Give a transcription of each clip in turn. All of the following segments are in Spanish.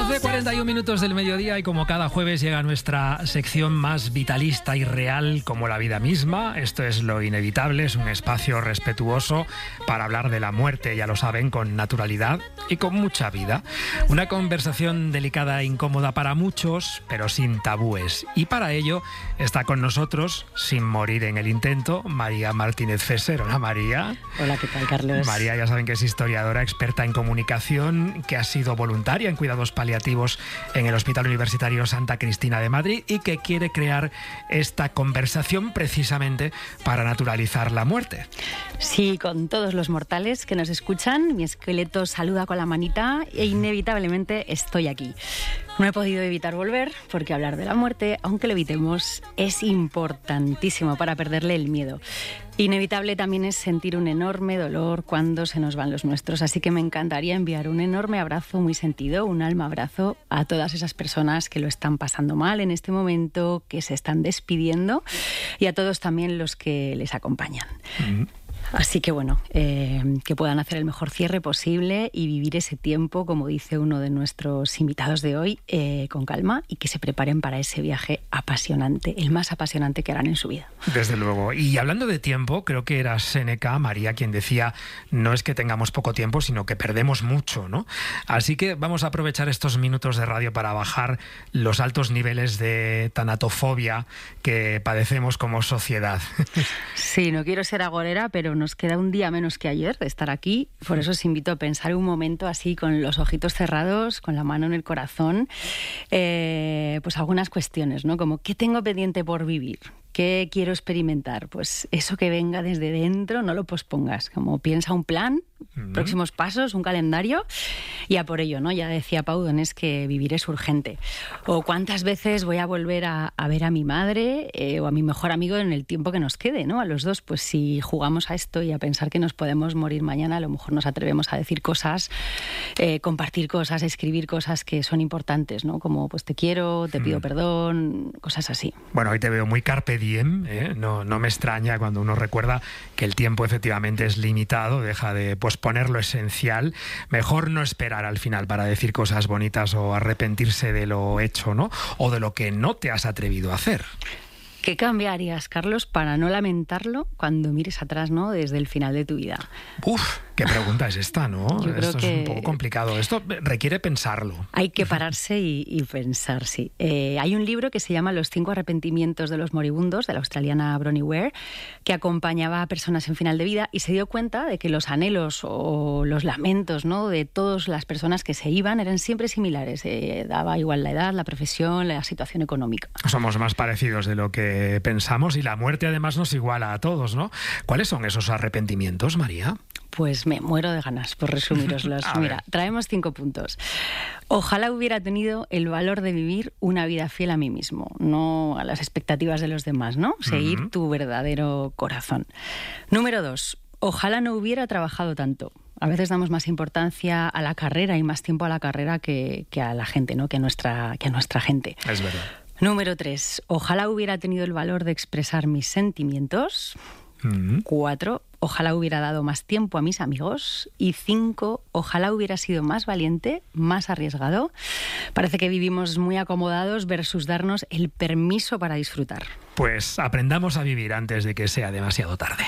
12:41 del mediodía y como cada jueves llega nuestra sección más vitalista y real como la vida misma. Esto es Lo Inevitable, es un espacio respetuoso para hablar de la muerte, ya lo saben, con naturalidad y con mucha vida. Una conversación delicada e incómoda para muchos, pero sin tabúes. Y para ello está con nosotros, sin morir en el intento, María Martínez Fesser. Hola, María. Hola, ¿qué tal, Carlos? María, ya saben que es historiadora, experta en comunicación, que ha sido voluntaria en cuidados paliativos en el Hospital Universitario Santa Cristina de Madrid y que quiere crear esta conversación precisamente para naturalizar la muerte. Sí, con todos los mortales que nos escuchan, mi esqueleto saluda con la manita e inevitablemente estoy aquí. No he podido evitar volver porque hablar de la muerte, aunque lo evitemos, es importantísimo para perderle el miedo. Inevitable también es sentir un enorme dolor cuando se nos van los nuestros, así que me encantaría enviar un enorme abrazo muy sentido, un alma abrazo a todas esas personas que lo están pasando mal en este momento, que se están despidiendo y a todos también los que les acompañan. Así que bueno, que puedan hacer el mejor cierre posible y vivir ese tiempo, como dice uno de nuestros invitados de hoy, con calma y que se preparen para ese viaje apasionante, el más apasionante que harán en su vida. Desde luego. Y hablando de tiempo, creo que era Séneca, María, quien decía, no es que tengamos poco tiempo, sino que perdemos mucho, ¿no? Así que vamos a aprovechar estos minutos de radio para bajar los altos niveles de tanatofobia que padecemos como sociedad. Sí, no quiero ser agorera, pero nos queda un día menos que ayer de estar aquí. Por eso os invito a pensar un momento así, con los ojitos cerrados, con la mano en el corazón, pues algunas cuestiones, ¿no? Como, ¿qué tengo pendiente por vivir? ¿Qué quiero experimentar? Pues eso que venga desde dentro, no lo pospongas. Como piensa un plan, próximos pasos, un calendario, y a por ello, ¿no? Ya decía Pau Donés que vivir es urgente. O cuántas veces voy a volver a ver a mi madre o a mi mejor amigo en el tiempo que nos quede, ¿no? A los dos, pues si jugamos a esto y a pensar que nos podemos morir mañana, a lo mejor nos atrevemos a decir cosas, compartir cosas, escribir cosas que son importantes, ¿no? Como pues te quiero, te pido perdón, cosas así. Bueno, hoy te veo muy carpe diem, ¿eh? No me extraña cuando uno recuerda que el tiempo efectivamente es limitado, deja de posponer lo esencial. Mejor no esperar al final para decir cosas bonitas o arrepentirse de lo hecho, ¿no? O de lo que no te has atrevido a hacer. ¿Qué cambiarías, Carlos, para no lamentarlo cuando mires atrás, ¿no? Desde el final de tu vida? Uf, qué pregunta es esta, ¿no? Yo creo Esto que es un poco complicado. Esto requiere pensarlo. Hay que pararse y pensar, sí. Hay un libro que se llama Los 5 arrepentimientos de los moribundos, de la australiana Bronnie Ware, que acompañaba a personas en final de vida y se dio cuenta de que los anhelos o los lamentos, ¿no? de todas las personas que se iban eran siempre similares. Daba igual la edad, la profesión, la situación económica. Somos más parecidos de lo que pensamos y la muerte además nos iguala a todos, ¿no? ¿Cuáles son esos arrepentimientos, María? Pues me muero de ganas por resumiroslos. Mira, traemos 5 puntos. Ojalá hubiera tenido el valor de vivir una vida fiel a mí mismo, no a las expectativas de los demás, ¿no? Seguir tu verdadero corazón. Número 2. Ojalá no hubiera trabajado tanto. A veces damos más importancia a la carrera y más tiempo a la carrera que a la gente, ¿no? que a nuestra gente. Es verdad. Número 3. Ojalá hubiera tenido el valor de expresar mis sentimientos. 4. Ojalá hubiera dado más tiempo a mis amigos. Y 5. Ojalá hubiera sido más valiente, más arriesgado. Parece que vivimos muy acomodados versus darnos el permiso para disfrutar. Pues aprendamos a vivir antes de que sea demasiado tarde.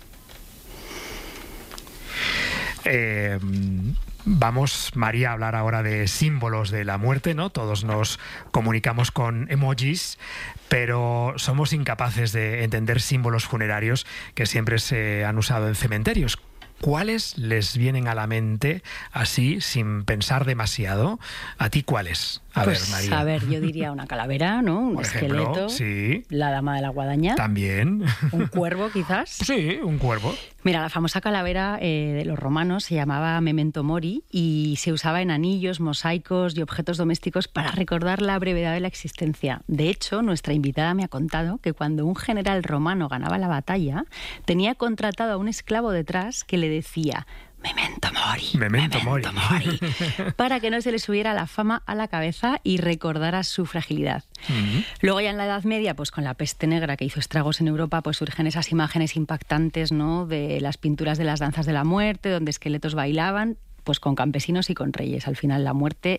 Vamos, María, a hablar ahora de símbolos de la muerte, ¿no? Todos nos comunicamos con emojis, pero somos incapaces de entender símbolos funerarios que siempre se han usado en cementerios. ¿Cuáles les vienen a la mente así, sin pensar demasiado? ¿A ti cuáles? Pues, ver, María. A ver, yo diría una calavera, ¿no? Un Por esqueleto. ejemplo, sí. La dama de la guadaña. También. Un cuervo, quizás. Sí, un cuervo. Mira, la famosa calavera de los romanos se llamaba Memento Mori y se usaba en anillos, mosaicos y objetos domésticos para recordar la brevedad de la existencia. De hecho, nuestra invitada me ha contado que cuando un general romano ganaba la batalla, tenía contratado a un esclavo detrás que le decía: Memento mori, memento mori, para que no se le subiera la fama a la cabeza y recordara su fragilidad. Luego ya en la Edad Media, pues con la peste negra que hizo estragos en Europa, pues surgen esas imágenes impactantes, ¿no? De las pinturas de las danzas de la muerte, donde esqueletos bailaban, pues con campesinos y con reyes. Al final la muerte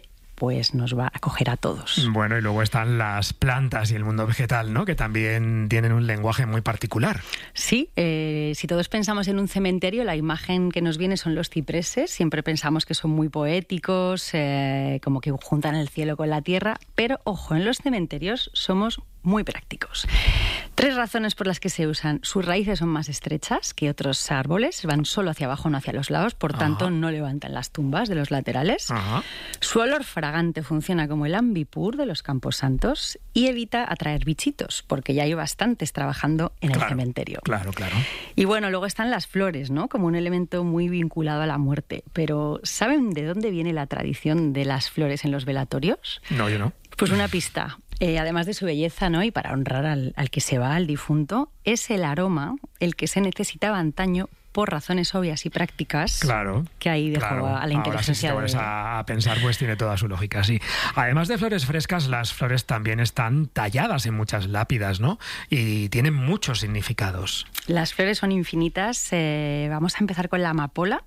pues nos va a acoger a todos. Bueno, y luego están las plantas y el mundo vegetal, ¿no? Que también tienen un lenguaje muy particular. Sí, si todos pensamos en un cementerio, la imagen que nos viene son los cipreses. Siempre pensamos que son muy poéticos, como que juntan el cielo con la tierra, pero ojo, en los cementerios somos muy prácticos. 3 razones por las que se usan. Sus raíces son más estrechas que otros árboles, van solo hacia abajo, no hacia los lados, por tanto no levantan las tumbas de los laterales. Su olor fragante funciona como el ambipur de los camposantos y evita atraer bichitos, porque ya hay bastantes trabajando en el cementerio. Claro. Y bueno, luego están las flores, ¿no? Como un elemento muy vinculado a la muerte. Pero ¿saben de dónde viene la tradición de las flores en los velatorios? No, yo no. Pues una pista. Además de su belleza, ¿no? Y para honrar al que se va, al difunto, es el aroma el que se necesitaba antaño por razones obvias y prácticas. Claro. Que ahí dejó a la inteligencia. Ahora si te pones a pensar, pues tiene toda su lógica, sí. Además de flores frescas, las flores también están talladas en muchas lápidas, ¿no? Y tienen muchos significados. Las flores son infinitas. Vamos a empezar con la amapola.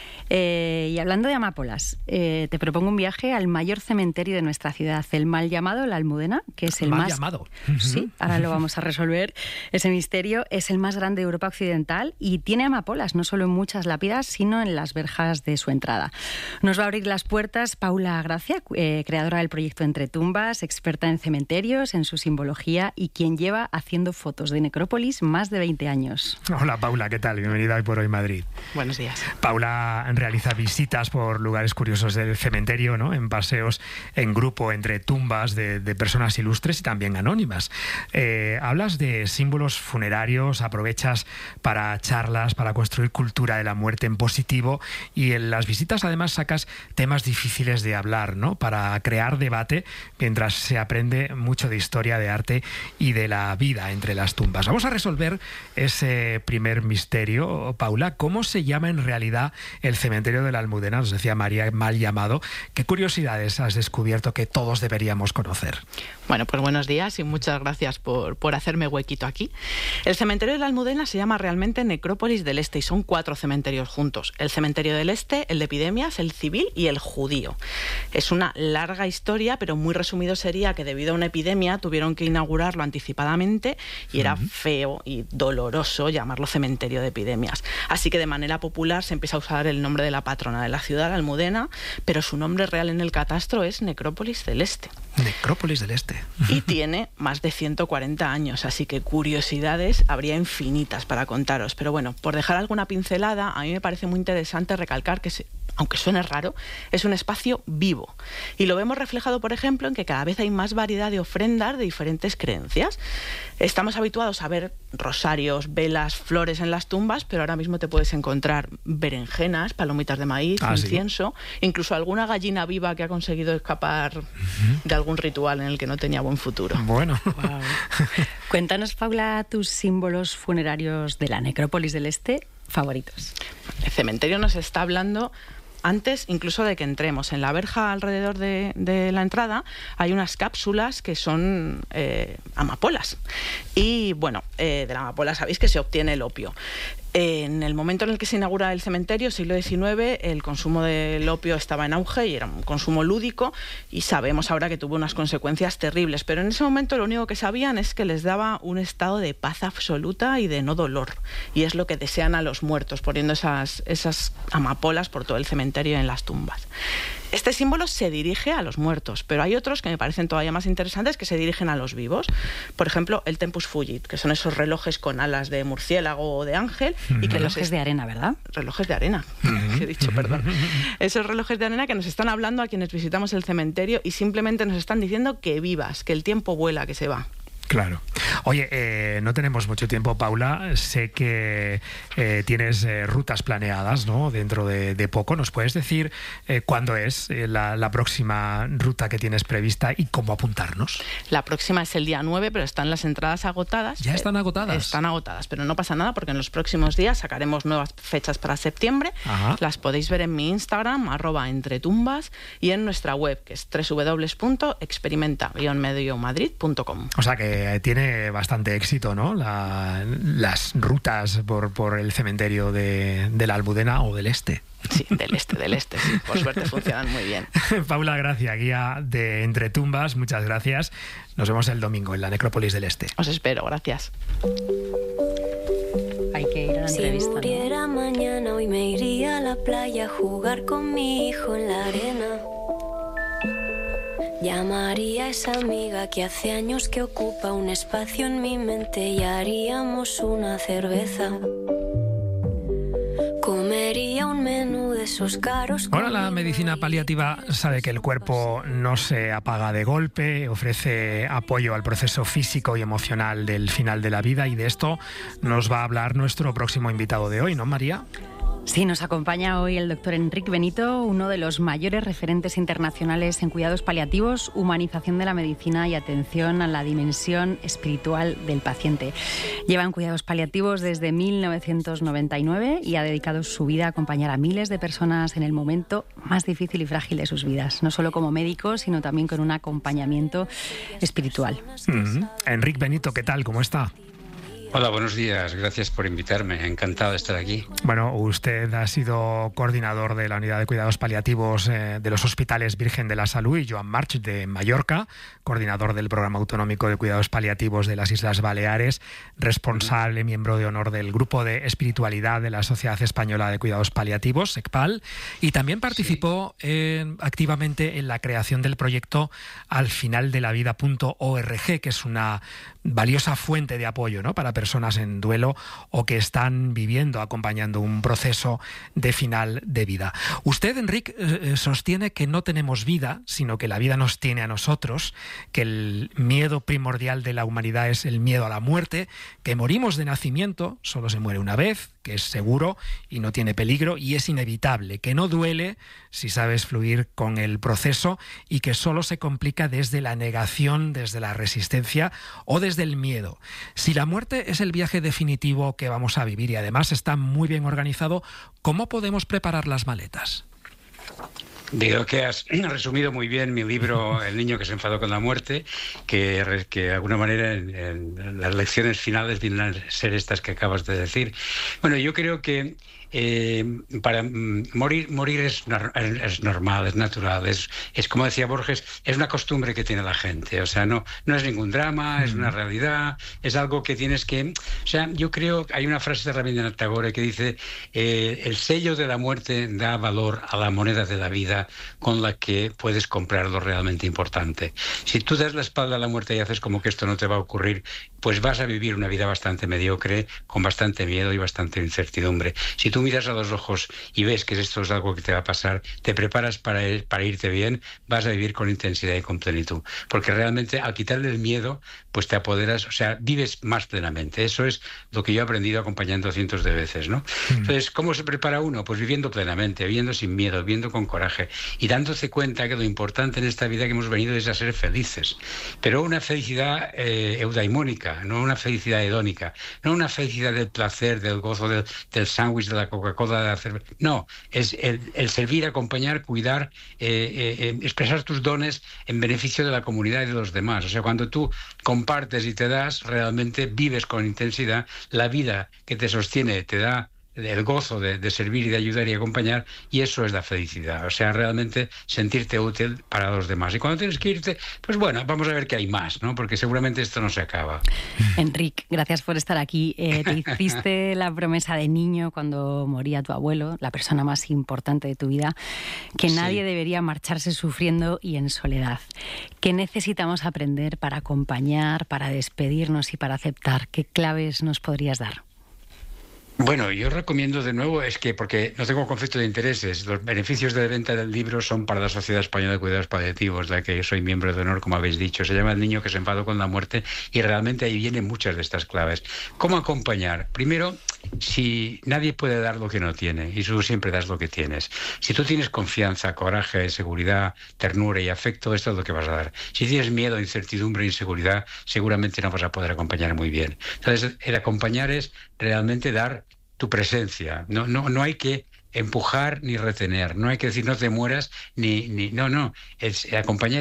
Y hablando de amapolas, te propongo un viaje al mayor cementerio de nuestra ciudad, el mal llamado La Almudena, que es el mal más... llamado. Sí, ahora lo vamos a resolver. Ese misterio es el más grande de Europa Occidental y tiene amapolas, no solo en muchas lápidas, sino en las verjas de su entrada. Nos va a abrir las puertas Paula Gracia, creadora del proyecto Entre Tumbas, experta en cementerios, en su simbología y quien lleva haciendo fotos de necrópolis más de 20 años. Hola Paula, ¿qué tal? Bienvenida a Hoy por Hoy Madrid. Buenos días. Paula realiza visitas por lugares curiosos del cementerio, ¿no? En paseos en grupo entre tumbas de personas ilustres y también anónimas. Hablas de símbolos funerarios, aprovechas para charlas, para construir cultura de la muerte en positivo y en las visitas además sacas temas difíciles de hablar, ¿no? Para crear debate mientras se aprende mucho de historia, de arte y de la vida entre las tumbas. Vamos a resolver ese primer misterio, Paula. ¿Cómo se llama en realidad el cementerio de la Almudena? Nos decía María, mal llamado. ¿Qué curiosidades has descubierto que todos deberíamos conocer? Bueno, pues buenos días y muchas gracias por hacerme huequito aquí. El cementerio de la Almudena se llama realmente Necrópolis del Este y son 4 cementerios juntos. El cementerio del Este, el de Epidemias, el civil y el judío. Es una larga historia, pero muy resumido sería que debido a una epidemia tuvieron que inaugurarlo anticipadamente y era feo y doloroso llamarlo cementerio de epidemias. Así que de manera popular se empieza a usar el nombre de la patrona de la ciudad, la Almudena, pero su nombre real en el catastro es Necrópolis del Este. Necrópolis del Este. Y tiene más de 140 años, así que curiosidades habría infinitas para contaros. Pero bueno, por dejar alguna pincelada, a mí me parece muy interesante recalcar que aunque suene raro, es un espacio vivo. Y lo vemos reflejado, por ejemplo, en que cada vez hay más variedad de ofrendas de diferentes creencias. Estamos habituados a ver rosarios, velas, flores en las tumbas, pero ahora mismo te puedes encontrar berenjenas, palomitas de maíz, incienso, incluso alguna gallina viva que ha conseguido escapar de algún ritual en el que no tenía buen futuro. Bueno. Wow. Cuéntanos, Paula, tus símbolos funerarios de la Necrópolis del Este favoritos. El cementerio nos está hablando antes incluso de que entremos. En la verja alrededor de la entrada hay unas cápsulas que son amapolas. Y bueno, de la amapola sabéis que se obtiene el opio. En el momento en el que se inaugura el cementerio, siglo XIX, el consumo del opio estaba en auge y era un consumo lúdico y sabemos ahora que tuvo unas consecuencias terribles, pero en ese momento lo único que sabían es que les daba un estado de paz absoluta y de no dolor, y es lo que desean a los muertos, poniendo esas amapolas por todo el cementerio y en las tumbas. Este símbolo se dirige a los muertos, pero hay otros que me parecen todavía más interesantes que se dirigen a los vivos. Por ejemplo, el Tempus Fugit, que son esos relojes con alas de murciélago o de ángel. Y que relojes de arena, ¿verdad? Relojes de arena, he dicho, perdón. Esos relojes de arena que nos están hablando a quienes visitamos el cementerio y simplemente nos están diciendo que vivas, que el tiempo vuela, que se va. Claro. Oye, no tenemos mucho tiempo, Paula. Sé que tienes rutas planeadas, ¿no? Dentro de poco. ¿Nos puedes decir cuándo es la próxima ruta que tienes prevista y cómo apuntarnos? La próxima es el día 9, pero están las entradas agotadas. ¿Ya están agotadas? Están agotadas, pero no pasa nada porque en los próximos días sacaremos nuevas fechas para septiembre. Ajá. Las podéis ver en mi Instagram, @entretumbas, y en nuestra web, que es www.experimenta-mediomadrid.com. O sea que tiene bastante éxito, ¿no? Las rutas por el cementerio de la Almudena o del Este. Sí, del este, sí. Por suerte funcionan muy bien. Paula Gracia, guía de Entre Tumbas, muchas gracias. Nos vemos el domingo en la Necrópolis del Este. Os espero, gracias. Hay que ir a la entrevista, Si muriera mañana, hoy me iría a la playa a jugar con mi hijo en la arena. Llamaría a esa amiga que hace años que ocupa un espacio en mi mente y haríamos una cerveza. Comería un menú de esos caros. Ahora la medicina paliativa sabe que el cuerpo no se apaga de golpe, ofrece apoyo al proceso físico y emocional del final de la vida, y de esto nos va a hablar nuestro próximo invitado de hoy, ¿no, María? Sí, nos acompaña hoy el doctor Enric Benito, uno de los mayores referentes internacionales en cuidados paliativos, humanización de la medicina y atención a la dimensión espiritual del paciente. Lleva en cuidados paliativos desde 1999 y ha dedicado su vida a acompañar a miles de personas en el momento más difícil y frágil de sus vidas, no solo como médico, sino también con un acompañamiento espiritual. Enric Benito, ¿qué tal? ¿Cómo está? Hola, buenos días. Gracias por invitarme. Encantado de estar aquí. Bueno, usted ha sido coordinador de la Unidad de Cuidados Paliativos de los Hospitales Virgen de la Salud, y Joan March de Mallorca, coordinador del Programa Autonómico de Cuidados Paliativos de las Islas Baleares, responsable, miembro de honor del Grupo de Espiritualidad de la Sociedad Española de Cuidados Paliativos, SECPAL, y también participó activamente en la creación del proyecto alfinaldelavida.org, que es una valiosa fuente de apoyo, ¿no?, para personas en duelo o que están viviendo, acompañando un proceso de final de vida. Usted, Enric, sostiene que no tenemos vida, sino que la vida nos tiene a nosotros, que el miedo primordial de la humanidad es el miedo a la muerte, que morimos de nacimiento, solo se muere una vez, que es seguro y no tiene peligro y es inevitable, que no duele si sabes fluir con el proceso y que solo se complica desde la negación, desde la resistencia o desde el miedo. Si la muerte es el viaje definitivo que vamos a vivir y además está muy bien organizado, ¿cómo podemos preparar las maletas? Digo que has resumido muy bien mi libro El niño que se enfadó con la muerte, que de alguna manera en las lecciones finales vienen a ser estas que acabas de decir. Bueno, yo creo que para morir es normal, es natural, es como decía Borges, es una costumbre que tiene la gente, o sea, no es ningún drama, es una realidad, es algo que tienes que, o sea, yo creo, hay una frase de Rabindranath Tagore que dice, el sello de la muerte da valor a la moneda de la vida con la que puedes comprar lo realmente importante. Si tú das la espalda a la muerte y haces como que esto no te va a ocurrir, pues vas a vivir una vida bastante mediocre, con bastante miedo y bastante incertidumbre. Si tú miras a los ojos y ves que esto es algo que te va a pasar, te preparas para irte bien, vas a vivir con intensidad y con plenitud. Porque realmente al quitarle el miedo, pues te apoderas, o sea, vives más plenamente. Eso es lo que yo he aprendido acompañando cientos de veces, ¿no? Entonces, ¿cómo se prepara uno? Pues viviendo plenamente, viviendo sin miedo, viviendo con coraje y dándose cuenta que lo importante en esta vida que hemos venido es a ser felices. Pero una felicidad eudaimónica, no una felicidad hedónica, no una felicidad del placer, del gozo, del sándwich, de la Coca-Cola, de la cerveza. No, es el servir, acompañar, cuidar, expresar tus dones en beneficio de la comunidad y de los demás. O sea, cuando tú compartes y te das, realmente vives con intensidad, la vida que te sostiene te da el gozo de servir y de ayudar y acompañar, y eso es la felicidad, o sea, realmente sentirte útil para los demás. Y cuando tienes que irte, pues bueno, vamos a ver que hay más, ¿no? Porque seguramente esto no se acaba. Enric, gracias por estar aquí. Te hiciste la promesa de niño cuando moría tu abuelo, la persona más importante de tu vida, que nadie debería marcharse sufriendo y en soledad. ¿Qué necesitamos aprender para acompañar, para despedirnos y para aceptar? ¿Qué claves nos podrías dar? Bueno, yo recomiendo de nuevo, es que, porque no tengo conflicto de intereses, los beneficios de la venta del libro son para la Sociedad Española de Cuidados Paliativos, de la que yo soy miembro de honor, como habéis dicho. Se llama El niño que se enfadó con la muerte y realmente ahí vienen muchas de estas claves. ¿Cómo acompañar? Primero, si nadie puede dar lo que no tiene y tú siempre das lo que tienes. Si tú tienes confianza, coraje, seguridad, ternura y afecto, esto es lo que vas a dar. Si tienes miedo, incertidumbre, inseguridad, seguramente no vas a poder acompañar muy bien. Entonces, el acompañar es realmente dar tu presencia. No hay que empujar ni retener, no hay que decir no te mueras no. Acompañar es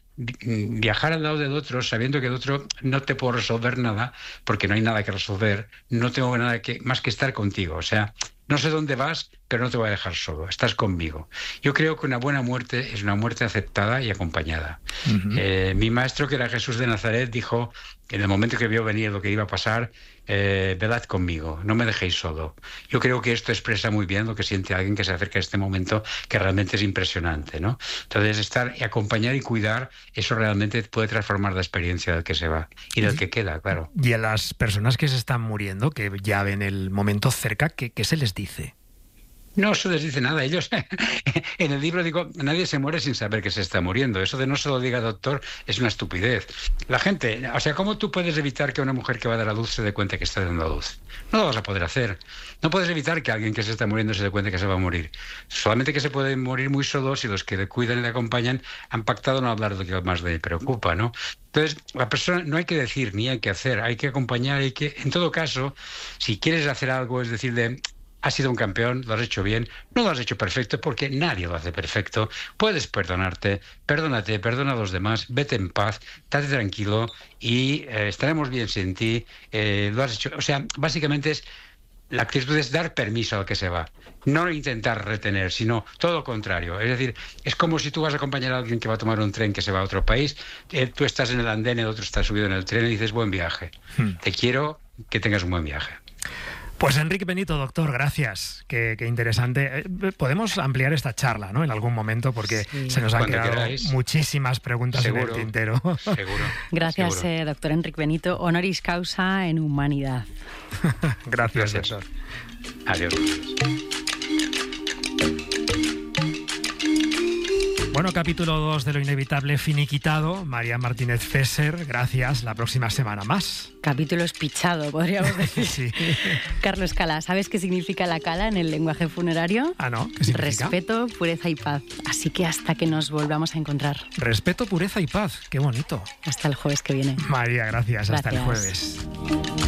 viajar al lado del otro sabiendo que el otro no te puedo resolver nada, porque no hay nada que resolver, no tengo nada más que estar contigo. O sea, no sé dónde vas, pero no te voy a dejar solo, estás conmigo. Yo creo que una buena muerte es una muerte aceptada y acompañada. Mi maestro, que era Jesús de Nazaret, dijo, en el momento que vio venir lo que iba a pasar, velad conmigo, no me dejéis solo. Yo creo que esto expresa muy bien lo que siente alguien que se acerca a este momento, que realmente es impresionante, ¿no? Entonces, estar y acompañar y cuidar, eso realmente puede transformar la experiencia del que se va y del que queda, claro. Y a las personas que se están muriendo, que ya ven el momento cerca, ¿qué se les dice? No se les dice nada. Ellos, en el libro digo, nadie se muere sin saber que se está muriendo. Eso de no se lo diga doctor es una estupidez. La gente, o sea, ¿cómo tú puedes evitar que una mujer que va a dar a luz se dé cuenta que está dando a luz? No lo vas a poder hacer. No puedes evitar que alguien que se está muriendo se dé cuenta que se va a morir. Solamente que se puede morir muy solo si los que le cuidan y le acompañan han pactado no hablar de lo que más le preocupa, ¿no? Entonces, la persona no hay que decir ni hay que hacer, hay que acompañar, en todo caso, si quieres hacer algo, es decirle, has sido un campeón, lo has hecho bien, no lo has hecho perfecto porque nadie lo hace perfecto. Puedes perdonarte, perdónate, perdona a los demás, vete en paz, estate tranquilo y estaremos bien sin ti. Lo has hecho. O sea, básicamente la actitud es dar permiso al que se va, no intentar retener, sino todo lo contrario. Es decir, es como si tú vas a acompañar a alguien que va a tomar un tren que se va a otro país, tú estás en el andén, el otro está subido en el tren y dices, buen viaje, te quiero, que tengas un buen viaje. Pues Enric Benito, doctor, gracias. Qué interesante. Podemos ampliar esta charla, ¿no? En algún momento, porque se nos han quedado muchísimas preguntas en el tintero. Seguro. Gracias, doctor Enric Benito. Honoris causa en humanidad. Gracias, doctor. Adiós. Bueno, capítulo 2 de Lo Inevitable finiquitado. María Martínez Fesser, gracias. La próxima semana más. Capítulo espichado, podríamos decir. Sí. Carlos Cala, ¿sabes qué significa la cala en el lenguaje funerario? Ah, ¿no? ¿Qué significa? Respeto, pureza y paz. Así que hasta que nos volvamos a encontrar. Respeto, pureza y paz. Qué bonito. Hasta el jueves que viene. María, gracias. Hasta el jueves.